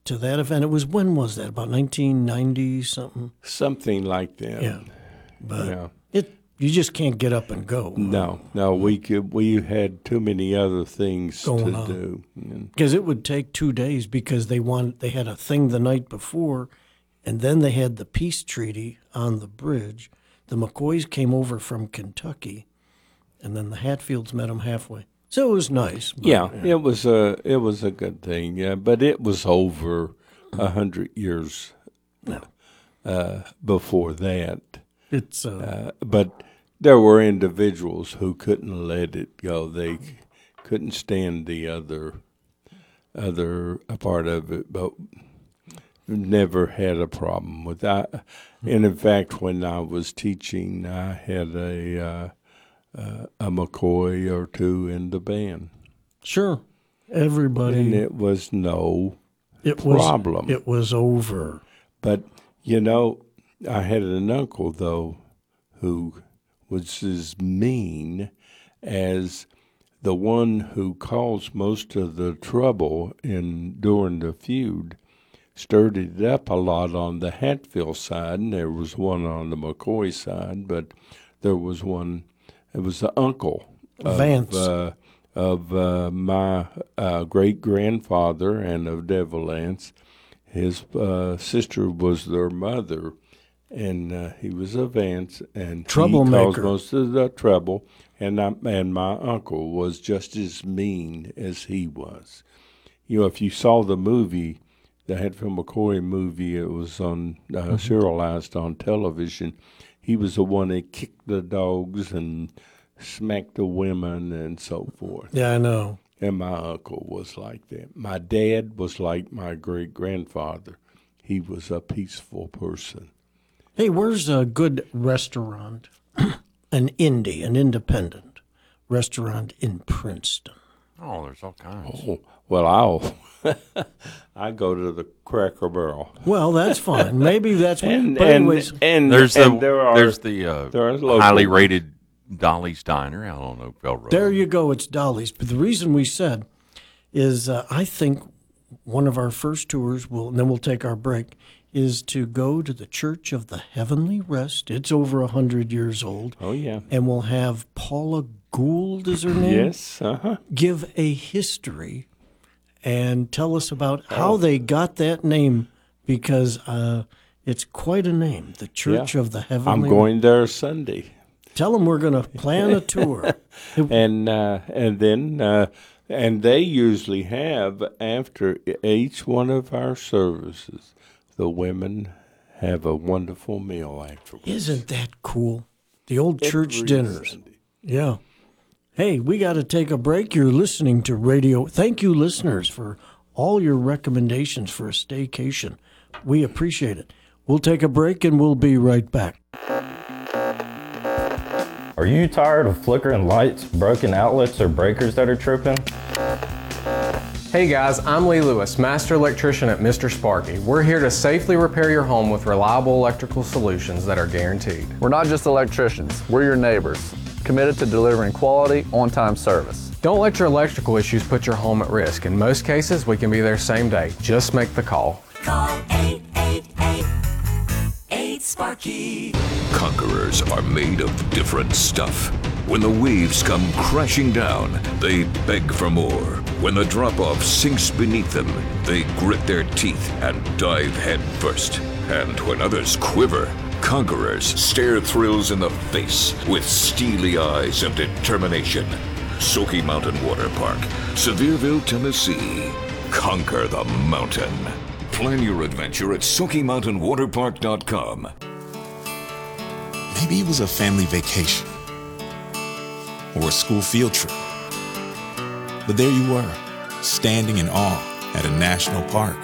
to that event. It was, when was that? About 1990 something? Something like that. Yeah. But you just can't get up and go. No, we had too many other things to do. Because it would take 2 days, because they had a thing the night before, and then they had the peace treaty on the bridge. The McCoys came over from Kentucky, and then the Hatfields met them halfway. So it was nice. But, it was a good thing. Yeah, but it was over 100 years before that. It's but there were individuals who couldn't let it go. They couldn't stand the other part of it, but never had a problem with that. And in fact, when I was teaching, I had a McCoy or two in the band. Sure, everybody. And it was no problem. It was over. But I had an uncle though who was as mean as the one who caused most of the trouble during the feud. Stirred it up a lot on the Hatfield side, and there was one on the McCoy side, but there was one. It was the uncle Vance of my great grandfather and of Devil Lance. His sister was their mother. And he was a Vance, and troublemaker. He caused most of the trouble. And my uncle was just as mean as he was. If you saw the movie, the Hatfield McCoy movie, it was on serialized on television. He was the one that kicked the dogs and smacked the women and so forth. Yeah, I know. And my uncle was like that. My dad was like my great grandfather. He was a peaceful person. Hey, where's a good restaurant, an independent restaurant in Princeton? Oh, there's all kinds. Oh, well, I go to the Cracker Barrel. Well, that's fine. Maybe that's what. And there's there's the highly rated Dolly's Diner out on Oakville Road. There you go. It's Dolly's. But the reason we said is I think one of our first tours, and then we'll take our break, is to go to the Church of the Heavenly Rest. It's over 100 years old. Oh, yeah. And we'll have Paula Gould, is her name? Yes, give a history and tell us about how they got that name, because it's quite a name, the Church of the Heavenly Rest. I'm going there Sunday. Tell them we're going to plan a tour. And they usually have, after each one of our services, the women have a wonderful meal afterwards. Isn't that cool? The old church Every dinners. Sunday. Yeah. Hey, we got to take a break. You're listening to radio. Thank you, listeners, for all your recommendations for a staycation. We appreciate it. We'll take a break, and we'll be right back. Are you tired of flickering lights, broken outlets, or breakers that are tripping? Hey guys, I'm Lee Lewis, Master Electrician at Mr. Sparky. We're here to safely repair your home with reliable electrical solutions that are guaranteed. We're not just electricians, we're your neighbors, committed to delivering quality, on-time service. Don't let your electrical issues put your home at risk. In most cases, we can be there same day. Just make the call. Call 888-8-SPARKY. Conquerors are made of different stuff. When the waves come crashing down, they beg for more. When the drop-off sinks beneath them, they grit their teeth and dive head first. And when others quiver, conquerors stare thrills in the face with steely eyes and determination. Smoky Mountain Water Park, Sevierville, Tennessee. Conquer the mountain. Plan your adventure at SmokyMountainWaterPark.com. Maybe it was a family vacation or a school field trip. But there you were, standing in awe at a national park.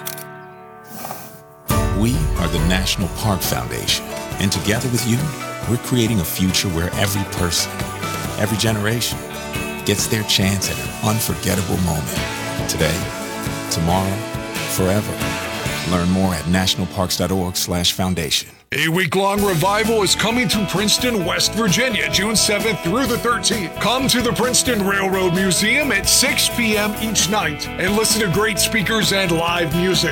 We are the National Park Foundation, and together with you, we're creating a future where every person, every generation, gets their chance at an unforgettable moment. Today, tomorrow, forever. Learn more at nationalparks.org/foundation. A week-long revival is coming to Princeton, West Virginia, June 7th through the 13th. Come to the Princeton Railroad Museum at 6 p.m. each night and listen to great speakers and live music.